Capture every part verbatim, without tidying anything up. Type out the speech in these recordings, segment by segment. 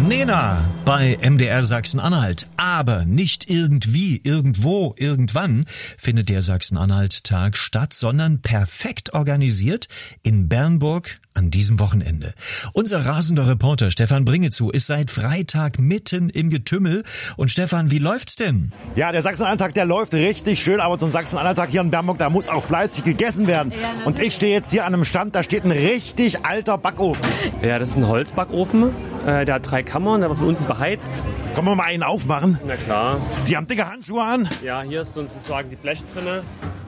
Nena bei M D R Sachsen-Anhalt. Aber nicht irgendwie, irgendwo, irgendwann findet der Sachsen-Anhalt-Tag statt, sondern perfekt organisiert in Bernburg an diesem Wochenende. Unser rasender Reporter Stefan Bringezu ist seit Freitag mitten im Getümmel. Und Stefan, wie läuft's denn? Ja, der Sachsen-Anhalt-Tag, der läuft richtig schön, aber zum Sachsen-Anhalt-Tag hier in Bernburg, da muss auch fleißig gegessen werden. Ja, und ich stehe jetzt hier an einem Stand, da steht ein richtig alter Backofen. Ja, das ist ein Holzbackofen. Äh, der hat drei Kammern, der war von unten beheizt. Können wir mal einen aufmachen? Na klar. Sie haben dicke Handschuhe an? Ja, hier ist sozusagen die Blech drin.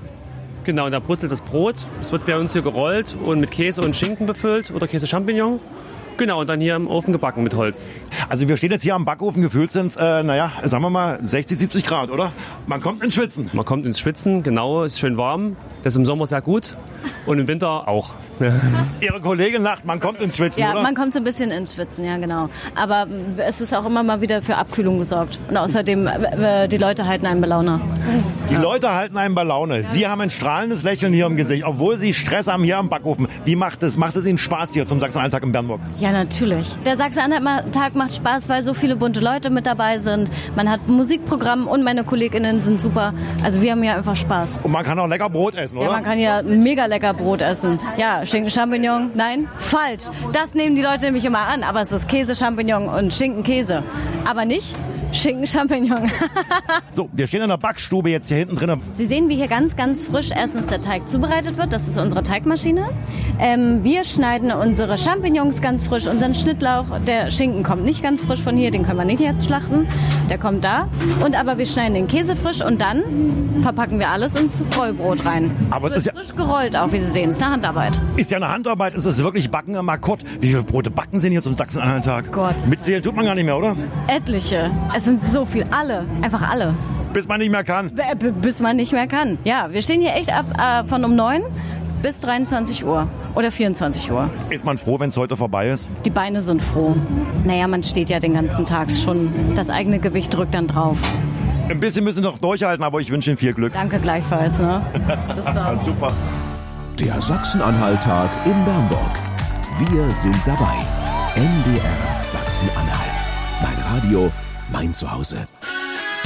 Genau, und da brutzelt das Brot. Es wird bei uns hier gerollt und mit Käse und Schinken befüllt oder Käse-Champignon. Genau, und dann hier im Ofen gebacken mit Holz. Also wir stehen jetzt hier am Backofen, gefühlt sind es, äh, naja, sagen wir mal sechzig, siebzig Grad, oder? Man kommt ins Schwitzen. Man kommt ins Schwitzen, genau, ist schön warm. Das ist im Sommer sehr gut und im Winter auch. Ja. Ihre Kollegin lacht, man kommt ins Schwitzen, ja, oder? Ja, man kommt so ein bisschen ins Schwitzen, ja genau. Aber es ist auch immer mal wieder für Abkühlung gesorgt. Und außerdem, äh, die Leute halten einen bei Laune. Die ja. Leute halten einen bei Laune. Sie haben ein strahlendes Lächeln hier im Gesicht, obwohl Sie Stress haben hier am Backofen. Wie macht es, macht es Ihnen Spaß hier zum Sachsen-Anhalt-Tag in Bernburg? Ja, natürlich. Der Sachsen-Anhalt-Tag macht Spaß, weil so viele bunte Leute mit dabei sind. Man hat ein Musikprogramm und meine KollegInnen sind super. Also wir haben hier einfach Spaß. Und man kann auch lecker Brot essen, oder? Ja, man kann ja mega lecker Brot essen. Ja, Schinken, Champignon, nein, falsch. Das nehmen die Leute nämlich immer an. Aber es ist Käse, Champignon und Schinken, Käse. Aber nicht Schinken, Champignon. So, wir stehen in der Backstube jetzt hier hinten drin. Sie sehen, wie hier ganz, ganz frisch erstens der Teig zubereitet wird. Das ist unsere Teigmaschine. Ähm, wir schneiden unsere Champignons ganz frisch, unseren Schnittlauch. Der Schinken kommt nicht ganz frisch von hier, den können wir nicht jetzt schlachten. Der kommt da. Und aber wir schneiden den Käse frisch und dann verpacken wir alles ins Rollbrot rein. Aber es, es ist wird ja frisch gerollt auch, wie Sie sehen. Es ist eine Handarbeit. Ist ja eine Handarbeit, ist es wirklich Backen am Akkord. Wie viele Brote backen Sie denn hier zum Sachsen-Anhalt-Tag? Gott. Mitzählen tut man gar nicht mehr, oder? Etliche. Es sind so viel. Alle. Einfach alle. Bis man nicht mehr kann. B- b- bis man nicht mehr kann. Ja, wir stehen hier echt ab äh, von um neun bis dreiundzwanzig Uhr oder vierundzwanzig Uhr. Ist man froh, wenn es heute vorbei ist? Die Beine sind froh. Naja, man steht ja den ganzen Tag schon. Das eigene Gewicht drückt dann drauf. Ein bisschen müssen wir noch durchhalten, aber ich wünsche Ihnen viel Glück. Danke gleichfalls. Ne? Bis dann. Super. Der Sachsen-Anhalt-Tag in Bernburg. Wir sind dabei. M D R Sachsen-Anhalt. Mein Radio, mein Zuhause.